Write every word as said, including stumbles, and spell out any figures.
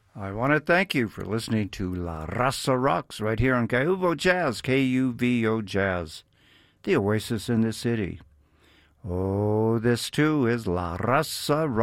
I want to thank you for listening to La Raza Rocks right here on Kuvo Jazz, K U V O Jazz, the oasis in the city. Oh, this too is La Raza Rocks.